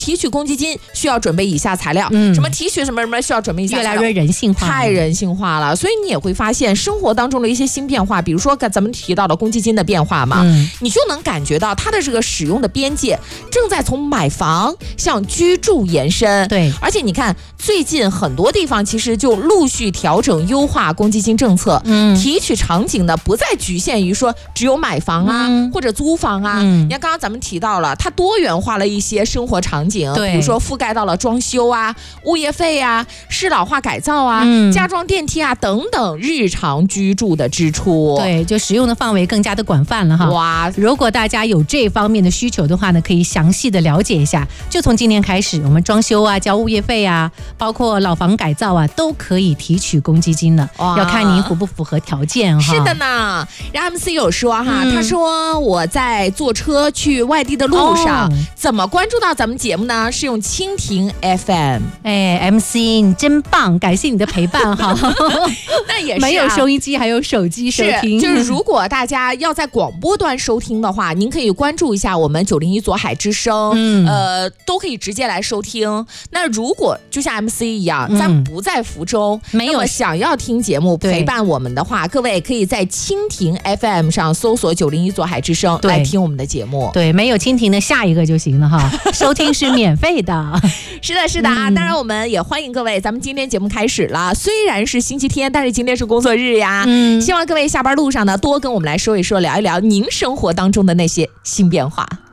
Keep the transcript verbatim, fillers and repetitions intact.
提取公积金需要准备以下材料， 嗯、 什么提取什么什么需要准备以下材料， 越来越人性化， 太人性化了。所以你也会发现生活当中的一些新变化，比如说咱们提到的公积金的变化嘛，嗯、你就能感觉到它的这个使用的边界正在从买房向居住延伸。 对， 而且你看最近很多地方其实就陆续调整优化公积金政策，嗯，提取场景呢不再局限于说只有买房啊、嗯、或者租房啊，嗯、你看刚刚咱们提到了它多元化了一些生活场景，比如说覆盖到了装修啊、物业费啊、适老化改造啊、嗯、加装电梯啊等等日常居住的支出。 对，就使用的范围更加的广泛了哈。哇，如果大家有这方面的需求的话呢，可以详细的了解一下。就从今年开始，我们装修啊、交物业费啊，包括老房改造啊，都可以提取公积金了。要看您符不符合条件哈。 是的呢，然后 M C 有说哈，嗯、他说我在坐车去外地的路上，哦、怎么关注到咱们节目呢？是用蜻蜓 F M。 哎 ，M C 你真棒，感谢你的陪伴哈。 那也是、啊、 没有收音机，还有手机收听。 是，就是如果大家要在广播端收听的话，您可以关注一下我们九零一左海之声，嗯、呃，都可以直接来收听。那如果就像 M C 一样，嗯、咱不在福州，没有想要听节目陪伴我们的话，各位可以在蜻蜓 F M 上搜索九零一左海之声来听我们的节目。 对，没有蜻蜓的下一个就行了哈，收听是免费的。 是的，是的啊，嗯、当然我们也欢迎各位，咱们今天节目开始了，虽然是星期天，但是今天是工作日呀，嗯，希望各位下班路上呢多跟我们来说一说，聊一聊您生活当中的那些新变化。